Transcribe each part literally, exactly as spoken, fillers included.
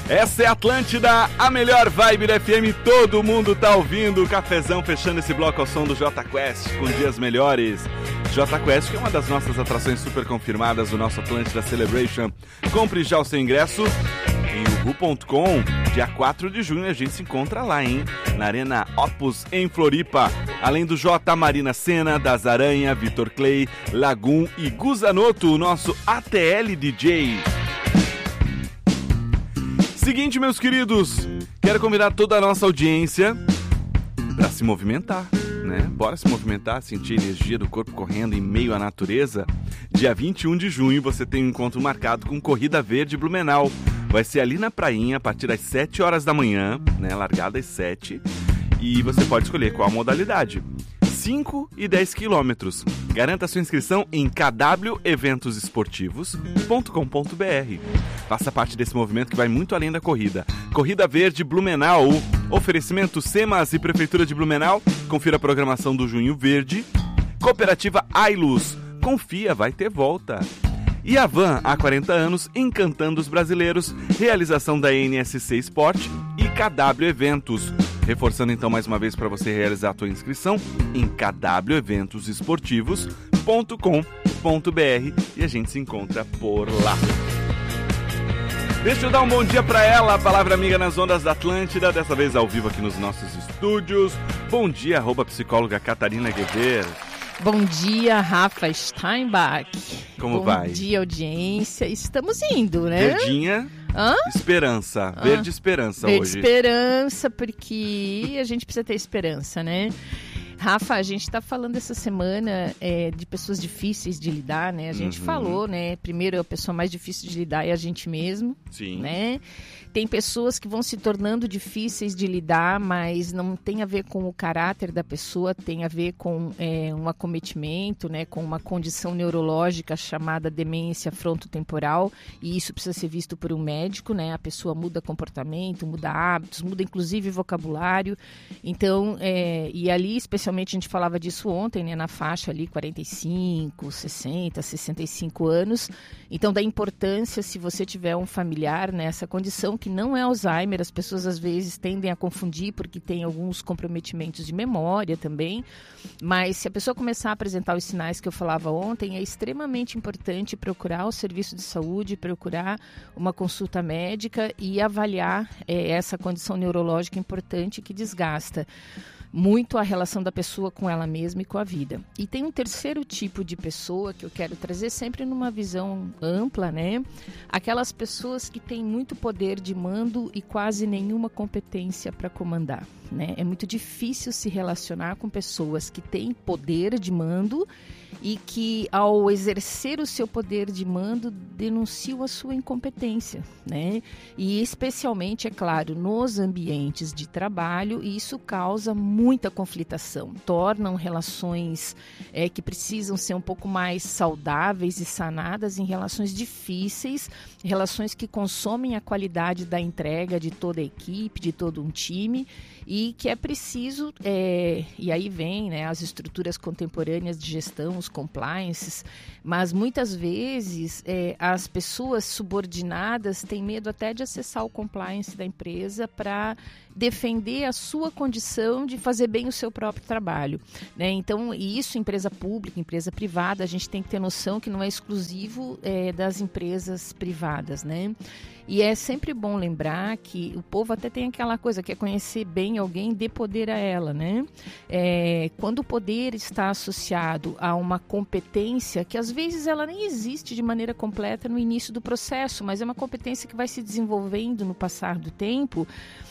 Essa é a Atlântida, a melhor vibe da F M, todo mundo tá ouvindo. O cafezão fechando esse bloco ao som do Jota Quest, com dias melhores. Jota Quest, que é uma das nossas atrações super confirmadas do nosso Atlântida Celebration. Compre já o seu ingresso em uhu ponto com. Dia quatro de junho a gente se encontra lá, hein? Na Arena Opus, em Floripa. Além do Jota, Marina Sena, Das Aranha, Vitor Clay, Lagoon e Guzanoto, o nosso A T L D J. Seguinte, meus queridos, quero convidar toda a nossa audiência para se movimentar, né? Bora se movimentar, sentir a energia do corpo correndo em meio à natureza. Dia vinte e um de junho você tem um encontro marcado com Corrida Verde Blumenau. Vai ser ali na prainha a partir das sete horas da manhã, né? Largada às sete. E você pode escolher qual a modalidade. cinco e dez quilômetros. Garanta sua inscrição em k w eventos esportivos ponto com ponto b r. Faça parte desse movimento que vai muito além da corrida. Corrida Verde Blumenau. Oferecimento SEMAS e Prefeitura de Blumenau. Confira a programação do Junho Verde. Cooperativa Ailus. Confia, vai ter volta. E a Van, há quarenta anos, encantando os brasileiros. Realização da N S C Sport e K W Eventos. Reforçando então mais uma vez para você realizar a tua inscrição em k w eventos esportivos ponto com ponto b r e a gente se encontra por lá. Deixa eu dar um bom dia para ela, a palavra amiga nas ondas da Atlântida, dessa vez ao vivo aqui nos nossos estúdios. Bom dia, arroba psicóloga Catarina Guevara. Bom dia, Rafa Steinbach. Como Bom vai? Bom dia, audiência. Estamos indo, né? Verdinha, Hã? esperança. Verde Hã? esperança Verde hoje. esperança, porque a gente precisa ter esperança, né? Rafa, a gente está falando essa semana é, de pessoas difíceis de lidar, né? A gente Uhum. falou, né? Primeiro, a pessoa mais difícil de lidar é a gente mesmo. Sim. Né? Tem pessoas que vão se tornando difíceis de lidar, mas não tem a ver com o caráter da pessoa, tem a ver com é, um acometimento, né? Com uma condição neurológica chamada demência frontotemporal, e isso precisa ser visto por um médico, né? A pessoa muda comportamento, muda hábitos, muda inclusive vocabulário. Então, é, e ali, especialmente, a gente falava disso ontem, né? Na faixa ali, quarenta e cinco, sessenta, sessenta e cinco anos. Então, da importância, se você tiver um familiar nessa condição, que não é Alzheimer, as pessoas às vezes tendem a confundir porque tem alguns comprometimentos de memória também, mas se a pessoa começar a apresentar os sinais que eu falava ontem, é extremamente importante procurar o serviço de saúde, procurar uma consulta médica e avaliar é, essa condição neurológica importante que desgasta muito a relação da pessoa com ela mesma e com a vida. E tem um terceiro tipo de pessoa que eu quero trazer sempre numa visão ampla, né? Aquelas pessoas que têm muito poder de mando e quase nenhuma competência para comandar, né? É muito difícil se relacionar com pessoas que têm poder de mando e que, ao exercer o seu poder de mando, denunciam a sua incompetência, né? E especialmente, é claro, nos ambientes de trabalho, isso causa muita conflitação, tornam relações é, que precisam ser um pouco mais saudáveis e sanadas em relações difíceis, relações que consomem a qualidade da entrega de toda a equipe, de todo um time, e que é preciso, é, e aí vem, né, as estruturas contemporâneas de gestão, os compliances, mas muitas vezes é, as pessoas subordinadas têm medo até de acessar o compliance da empresa para defender a sua condição de fazer bem o seu próprio trabalho, né? Então, isso, empresa pública, empresa privada, a gente tem que ter noção que não é exclusivo é, das empresas privadas, né? E é sempre bom lembrar que o povo até tem aquela coisa, que é conhecer bem alguém, dê poder a ela, né? É, quando o poder está associado a uma competência, que às vezes ela nem existe de maneira completa no início do processo, mas é uma competência que vai se desenvolvendo no passar do tempo,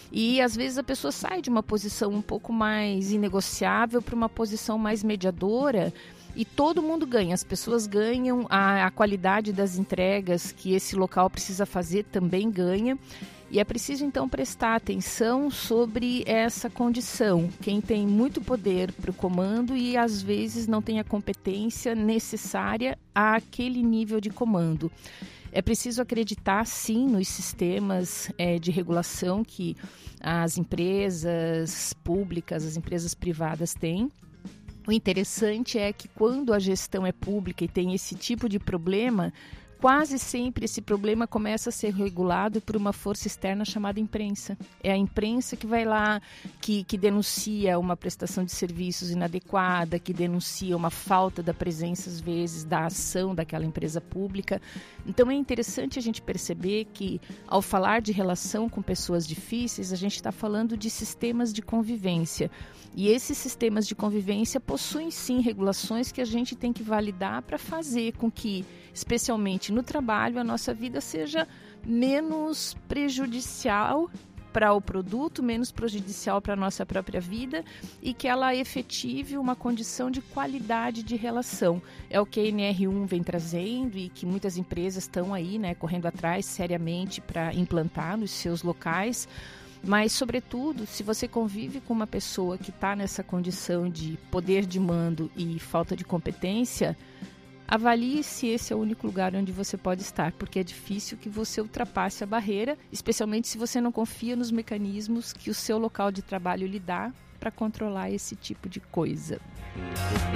e às vezes a pessoa sai de uma posição um pouco mais inegociável para uma posição mais mediadora, e todo mundo ganha, as pessoas ganham, a, a qualidade das entregas que esse local precisa fazer também ganha, e é preciso então prestar atenção sobre essa condição, quem tem muito poder para o comando e às vezes não tem a competência necessária àquele nível de comando. É preciso acreditar, sim, nos sistemas é, de regulação que as empresas públicas, as empresas privadas têm. O interessante é que quando a gestão é pública e tem esse tipo de problema, quase sempre esse problema começa a ser regulado por uma força externa chamada imprensa. É a imprensa que vai lá, que, que denuncia uma prestação de serviços inadequada, que denuncia uma falta da presença, às vezes, da ação daquela empresa pública. Então é interessante a gente perceber que, ao falar de relação com pessoas difíceis, a gente está falando de sistemas de convivência. E esses sistemas de convivência possuem, sim, regulações que a gente tem que validar para fazer com que, especialmente no trabalho, a nossa vida seja menos prejudicial para o produto, menos prejudicial para a nossa própria vida e que ela efetive uma condição de qualidade de relação. É o que a N R um vem trazendo e que muitas empresas estão aí, né, correndo atrás seriamente para implantar nos seus locais. Mas, sobretudo, se você convive com uma pessoa que está nessa condição de poder de mando e falta de competência, avalie se esse é o único lugar onde você pode estar, porque é difícil que você ultrapasse a barreira, especialmente se você não confia nos mecanismos que o seu local de trabalho lhe dá para controlar esse tipo de coisa. Muito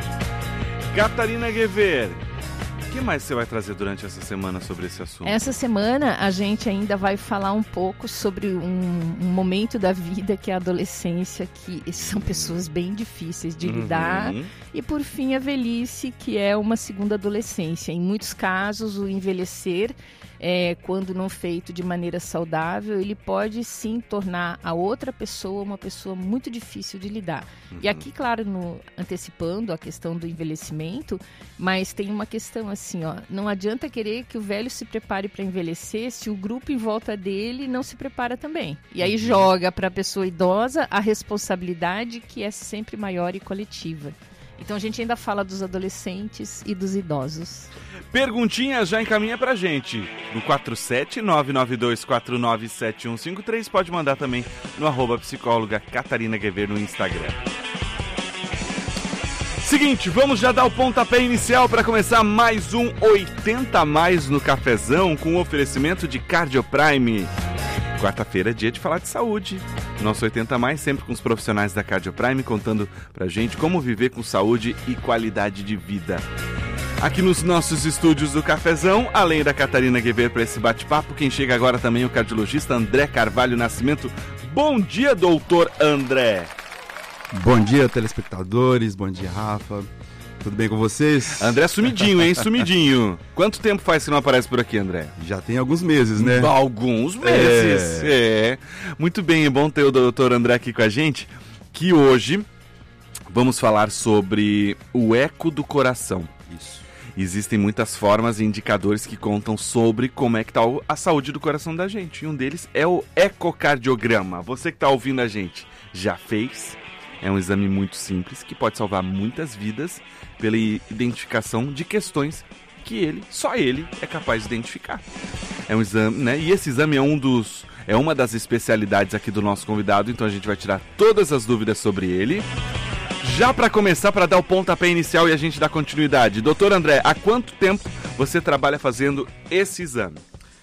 bem. Catarina Gever, o que mais você vai trazer durante essa semana sobre esse assunto? Essa semana a gente ainda vai falar um pouco sobre um, um momento da vida que é a adolescência, que são pessoas bem difíceis de Uhum. lidar. E por fim a velhice, que é uma segunda adolescência. Em muitos casos o envelhecer, é, quando não feito de maneira saudável, ele pode sim tornar a outra pessoa uma pessoa muito difícil de lidar. Uhum. E aqui, claro, no, antecipando a questão do envelhecimento, mas tem uma questão assim, ó, não adianta querer que o velho se prepare para envelhecer se o grupo em volta dele não se prepara também. E aí joga para a pessoa idosa a responsabilidade que é sempre maior e coletiva. Então a gente ainda fala dos adolescentes e dos idosos. Perguntinhas já encaminha pra gente no quatro sete nove nove dois quatro nove sete um cinco três. Pode mandar também no arroba psicóloga Catarina Gever no Instagram. Seguinte, vamos já dar o pontapé inicial para começar mais um oitenta a mais no Cafezão com o oferecimento de Cardioprime. Quarta-feira é dia de falar de saúde. Nosso oitenta a mais sempre com os profissionais da Cardioprime contando pra gente como viver com saúde e qualidade de vida. Aqui nos nossos estúdios do Cafezão, além da Catarina Gever para esse bate-papo, quem chega agora também é o cardiologista André Carvalho Nascimento. Bom dia, doutor André! Bom dia, telespectadores, bom dia, Rafa. Tudo bem com vocês? André sumidinho, hein? Sumidinho. Quanto tempo faz que não aparece por aqui, André? Já tem alguns meses, né? Alguns meses, é. é. Muito bem, é bom ter o doutor André aqui com a gente, que hoje vamos falar sobre o eco do coração. Isso. Existem muitas formas e indicadores que contam sobre como é que está a saúde do coração da gente. E um deles é o ecocardiograma. Você que está ouvindo a gente já fez? É um exame muito simples que pode salvar muitas vidas pela identificação de questões que ele, só ele, é capaz de identificar. É um exame, né? E esse exame é um dos, é uma das especialidades aqui do nosso convidado, então a gente vai tirar todas as dúvidas sobre ele. Já para começar, para dar o pontapé inicial e a gente dar continuidade, doutor André, há quanto tempo você trabalha fazendo esse exame?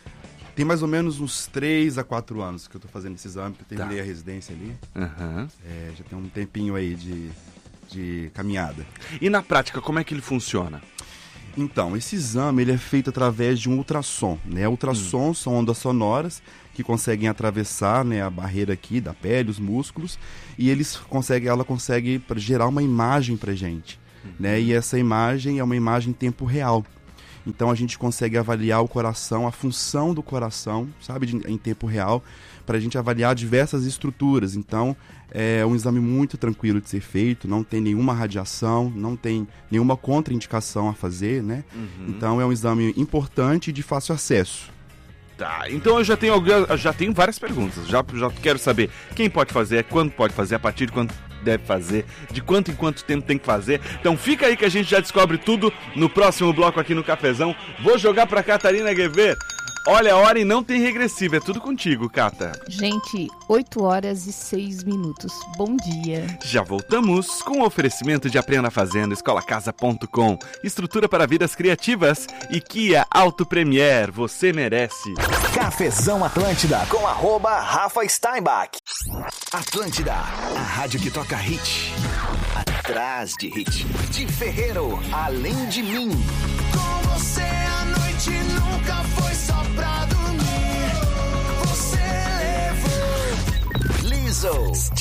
Tem mais ou menos uns três a quatro anos que eu tô fazendo esse exame, que eu terminei Tá. a residência ali. Uhum. É, já tem um tempinho aí de, de caminhada. E na prática, como é que ele funciona? Então, esse exame ele é feito através de um ultrassom, né? Ultrassom hum. são ondas sonoras que conseguem atravessar, né, a barreira aqui da pele, os músculos, e eles conseguem, ela consegue gerar uma imagem pra gente, hum. né? E essa imagem é uma imagem em tempo real. Então a gente consegue avaliar o coração, a função do coração, sabe, de, em tempo real, para a gente avaliar diversas estruturas. Então é um exame muito tranquilo de ser feito, não tem nenhuma radiação, não tem nenhuma contraindicação a fazer, né? Uhum. Então é um exame importante e de fácil acesso. Tá, então eu já tenho, já tenho várias perguntas, já, já quero saber quem pode fazer, quando pode fazer, a partir de quando deve fazer, de quanto em quanto tempo tem que fazer. Então fica aí que a gente já descobre tudo no próximo bloco aqui no Cafezão. Vou jogar pra Catarina Gever. Olha a hora e não tem regressiva, é tudo contigo, Cata. Gente, oito horas e seis minutos. Bom dia. Já voltamos com o oferecimento de Aprenda Fazendo, escola casa ponto com, estrutura para vidas criativas e Kia Auto Premier, você merece. Cafezão Atlântida com arroba Rafa Steinbach. Atlântida, a rádio que toca hit. Atrás de hit. De Ferreiro, além de mim. você a noite nunca foi só pra dormir. Você levou Lizzo,